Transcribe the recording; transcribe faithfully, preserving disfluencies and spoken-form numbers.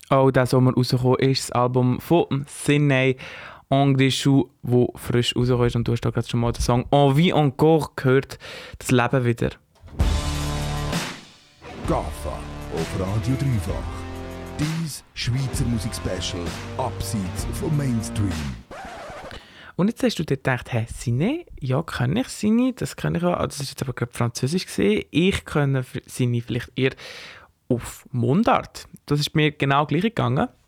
Auch diesen Sommer rausgekommen ist das Album von Sinay Anglichou, wo frisch rausgekommen ist. Und du hast da gerade schon mal den Song «Envie encore» gehört. Das Leben wieder. GAFA auf Radio Dreifach. Dies Schweizer Musik-Special abseits vom Mainstream. Und jetzt hast du dir gedacht, hä, Sinay? Ja, kann ich Sinay? Das kann ich auch. Das ist jetzt aber gerade Französisch gesehen. Ich kann Sinay vielleicht eher auf Mundart. Das ist mir genau gleich gegangen.